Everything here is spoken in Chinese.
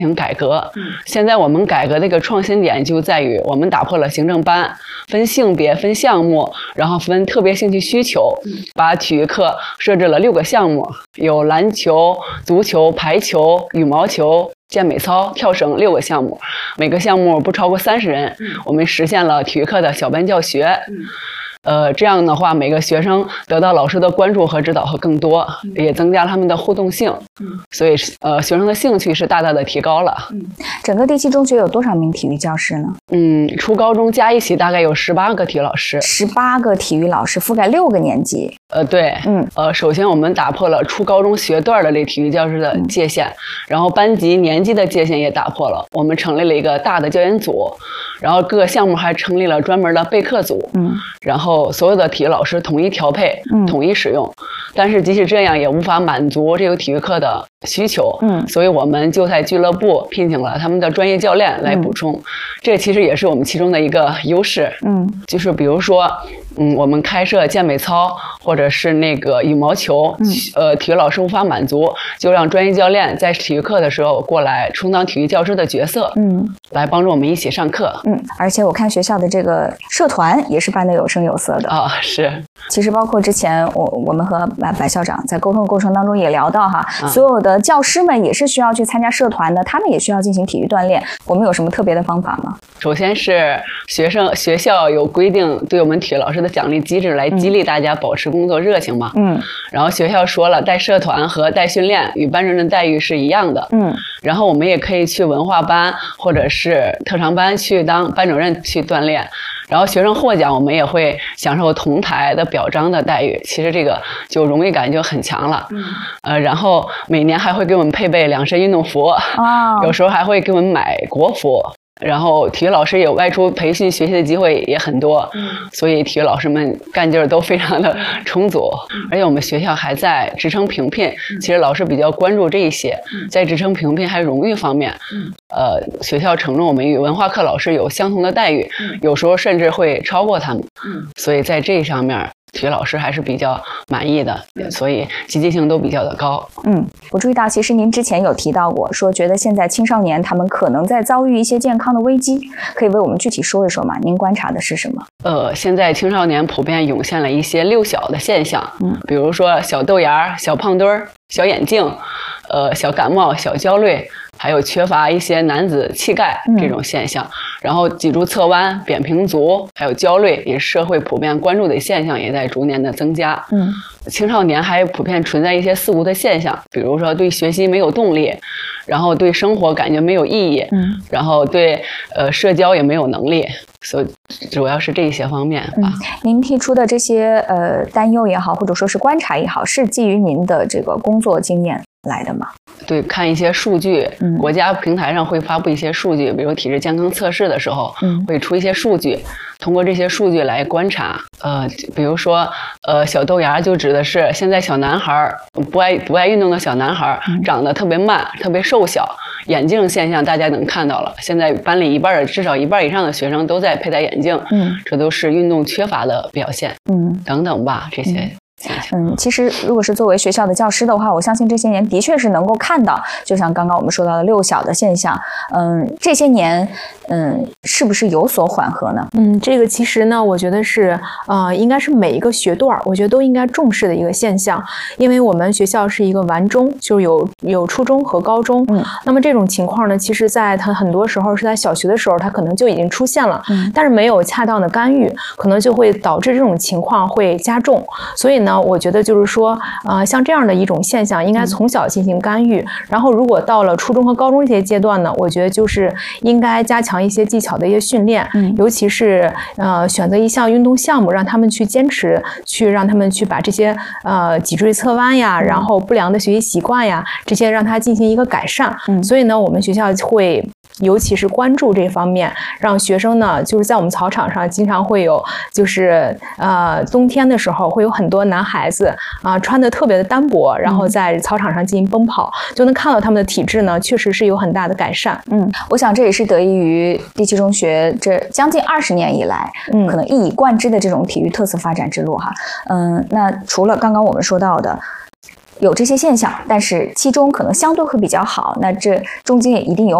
行改革。现在我们改革的一个创新点就在于我们打破了行政班，分性别、分项目，然后分特别兴趣需求，把体育课设置了6个项目，有篮球、足球、排球、羽毛球、健美操、跳绳6个项目，每个项目不超过30人，我们实现了体育课的小班教学。这样的话，每个学生得到老师的关注和指导会更多，也增加了他们的互动性。所以学生的兴趣是大大的提高了。 整个第7中学有多少名体育教师呢？ 初高中加一起大概有18个体育老师。 18个体育老师覆盖6个年级。 对，首先我们打破了初高中学段的这体育教师的界限，然后班级年级的界限也打破了。我们成立了一个大的教研组，然后各个项目还成立了专门的备课组。然后所有的体育老师统一调配，统一使用。但是即使这样，也无法满足这个体育课的需求。所以我们就在俱乐部聘请了他们的专业教练来补充。这其实也是我们其中的一个优势。就是比如说，我们开设健美操或者是那个羽毛球，体育老师无法满足，就让专业教练在体育课的时候过来充当体育教师的角色，来帮助我们一起上课。 而且我看学校的这个社团也是办得有声有色的是。 其实包括之前我们和白校长在沟通的过程当中也聊到所有的教师们也是需要去参加社团的，他们也需要进行体育锻炼。我们有什么特别的方法吗？ 首先是学校有规定对我们体育老师的奖励机制，来激励大家保持工作热情嘛。然后学校说了，带社团和带训练与班主任待遇是一样的。然后我们也可以去文化班或者是特长班去当班主任去锻炼。然后学生获奖，我们也会享受同台的表彰的待遇，其实这个就荣誉感就很强了。然后每年还会给我们配备2身运动服，有时候还会给我们买国服。然后体育老师有外出培训学习的机会也很多，所以体育老师们干劲儿都非常的充足。而且我们学校还在职称评聘，其实老师比较关注这一些，在职称评聘还有荣誉方面，学校承诺我们与文化课老师有相同的待遇，有时候甚至会超过他们。所以在这上面体育老师还是比较满意的，所以积极性都比较的高。 我注意到其实您之前有提到过，说觉得现在青少年他们可能在遭遇一些健康的危机，可以为我们具体说一说吗？您观察的是什么？ 现在青少年普遍涌现了一些6小的现象，比如说小豆芽、小胖墩儿、小眼镜，小感冒、小焦虑，还有缺乏一些男子气概这种现象。然后脊柱侧弯、扁平足，还有焦虑，也是社会普遍关注的现象，也在逐年的增加。青少年还普遍存在一些四无的现象，比如说对学习没有动力，然后对生活感觉没有意义，然后对社交也没有能力，所以主要是这些方面吧。 您提出的这些担忧也好，或者说是观察也好，是基于您的这个工作经验来的吗？ 对，看一些数据，国家平台上会发布一些数据，比如体质健康测试的时候，会出一些数据，通过这些数据来观察。比如说小豆芽就指的是现在小男孩不爱运动的小男孩，长得特别慢，特别瘦小。眼镜现象大家能看到了，现在班里至少一半以上的学生都在佩戴眼镜，这都是运动缺乏的表现，等等吧，这些。 其实如果是作为学校的教师的话，我相信这些年的确是能够看到，就像刚刚我们说到的6小的现象，这些年是不是有所缓和呢？ 这个其实呢，我觉得是应该是每一个学段我觉得都应该重视的一个现象，因为我们学校是一个完中，就有初中和高中，那么这种情况呢，其实在它很多时候是在小学的时候它可能就已经出现了，但是没有恰当的干预，可能就会导致这种情况会加重。所以呢，我觉得就是说像这样的一种现象应该从小进行干预，然后如果到了初中和高中这些阶段呢，我觉得就是应该加强一些技巧的一些训练，尤其是选择一项运动项目，让他们去坚持，让他们去把这些脊椎侧弯呀，然后不良的学习习惯呀，这些让他进行一个改善。所以呢，我们学校会尤其是关注这方面，让学生呢，就是在我们操场上经常会有，就是冬天的时候会有很多男孩子穿的特别的单薄，然后在操场上进行奔跑，就能看到他们的体质呢确实是有很大的改善。 我想这也是得益于第7中学这将近20年以来可能一以贯之的这种体育特色发展之路哈。那除了刚刚我们说到的有这些现象，但是期中可能相对会比较好，那这中间也一定有